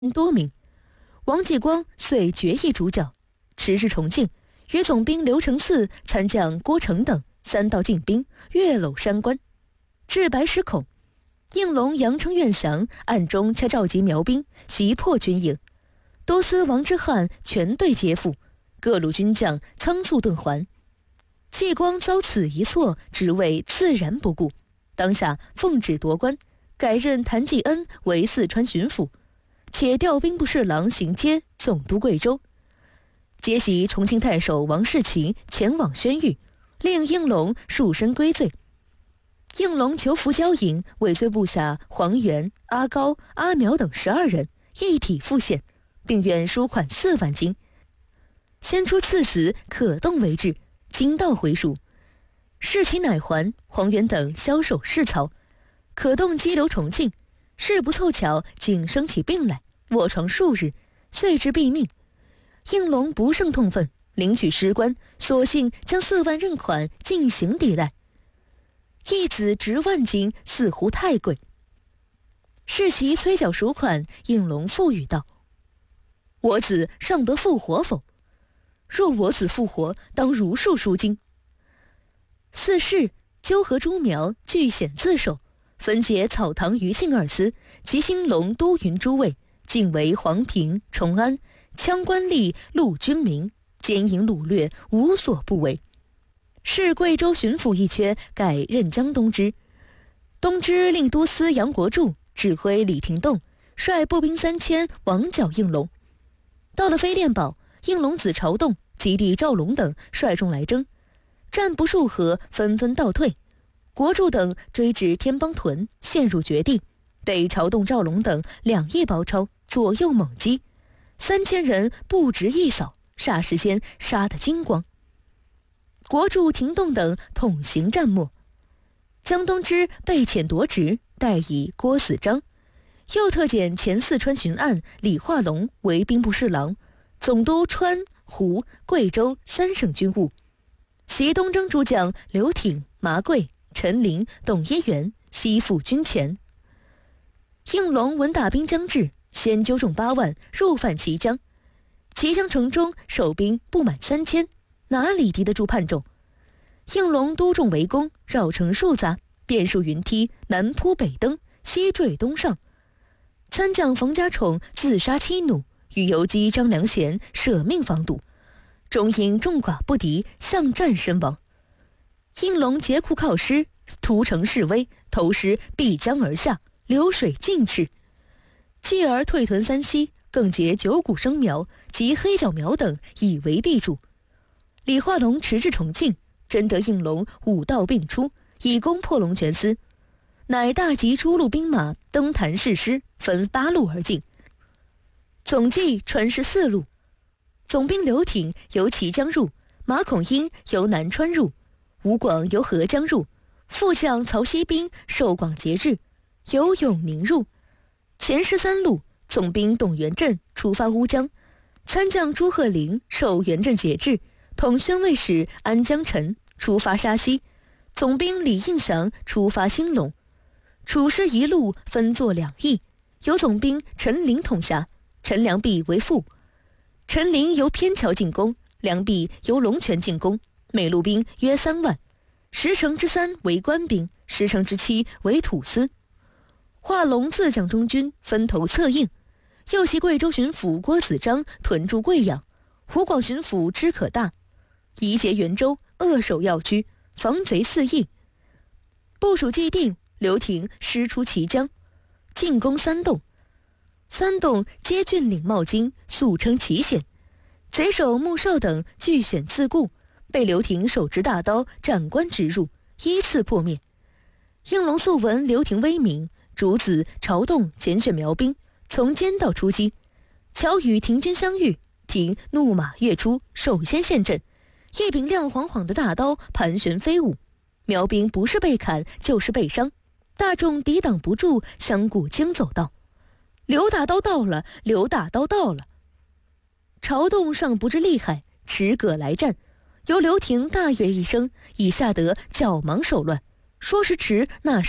多名。王继光遂决意主剿，驰至重庆，与总兵刘承嗣、参将郭成等3道进兵，跃搂山关，至白石口。应龙扬称愿降，暗中却召集苗兵，袭破军营。多司王之汉全队皆俘，各路军将仓促遁还。继光遭此一错，职位自然不顾，当下奉旨夺官，改任谭继恩为四川巡抚，且调兵部侍郎邢阶总督贵州。接袭重庆太守王世奇前往宣谕，令应龙束身归罪。应龙求俘交营，尾随部下黄元、阿高、阿苗等12人，一体复现，并愿输款4万金。先出次子可动为质，今到回蜀。世奇乃还，黄元等枭首示曹。可动羁留重庆，事不凑巧，竟生起病来，卧床数日，遂至毙命。应龙不胜痛愤，领取失官，索性将4万任款进行抵赖。一子值万金，似乎太贵。世奇催缴赎款，应龙复语道：“我子尚得复活否？若我子复活，当如数赎金。”四世纠合诸苗，据险自首，分解草堂余庆2司及兴隆、都匀诸卫，尽为黄平、崇安，羌官吏、陆军民，奸淫掳掠，无所不为。是贵州巡抚一缺，改任江东之。东之令都司杨国柱指挥李廷栋，率步兵3000王剿应龙。到了飞练堡，应龙子朝栋、及弟赵龙等率众来征，战不数合，纷纷倒退。国柱等追至天邦屯，陷入绝地，被朝栋、赵龙等2翼包抄，左右猛击，3000人不值一扫，霎时间杀得精光。国柱、廷栋等统行战没。江东之被遣夺职，代以郭子章。又特遣前四川巡按李化龙为兵部侍郎，总督川、湖、贵州3省军务。袭东征诸将刘挺、麻贵、陈琳、董耶元，悉赴军前。应龙闻大兵将至，先纠众8万入犯綦江。綦江城中守兵不满3000，哪里敌得住叛众？应龙督众围攻，绕城数匝，遍数云梯，南扑北登，西坠东上。参将冯家宠自杀妻弩，与游击张良贤舍命防堵，终因众寡不敌，巷战身亡。应龙劫库靠师，屠城示威，投师避江而下，流水尽赤。继而退屯3溪，更结九股生苗及黑角苗等，以为避助。李化龙驰至重庆，征得应龙5道并出，以攻破龙泉司，乃大集诸路兵马，登坛誓师，分8路而进，总计传师4路。总兵刘挺由綦江入，马孔英由南川入，吴广由合江入，副将曹锡兵受广节制，由永宁入。前师3路，总兵董元振出发乌江，参将朱鹤龄受元振节制，统宣慰使安江臣出发沙溪，总兵李应祥出发兴隆。楚师一路分作2翼，由总兵陈琳统辖，陈良弼为副。陈琳由偏桥进攻，良弼由龙泉进攻，每路兵约3万，10城之3为官兵，10城之7为土司。化龙自将中军，分头策应。又袭贵州巡抚郭子章屯驻贵阳，湖广巡抚支可大移结元州，扼守要区，防贼肆意。部署既定，刘廷师出綦江，进攻3洞。3洞皆峻岭冒荆，素称奇险。贼首穆绍等据险自固，被刘廷手执大刀斩关直入，依次破灭。应龙素闻刘廷威名，主子朝栋拣选苗兵，从间道出击。巧与廷军相遇，廷怒马跃出，首先陷阵，一柄亮晃晃的大刀盘旋飞舞，苗兵不是被砍就是被伤，大众抵挡不住，相顾惊走道：“刘大刀到了，刘大刀到了！”朝栋尚不知厉害，持戈来战，由刘廷大悦一声，已吓得脚忙手乱，说时迟，那时